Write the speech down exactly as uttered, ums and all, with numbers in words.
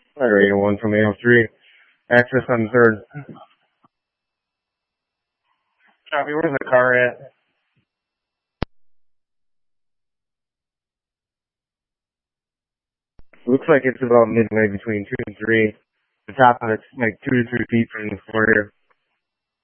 Radio one from eight oh three. Access on the third. Copy, where's the car at? Looks like it's about midway between two and three. The top of it's like two to three feet from the floor here.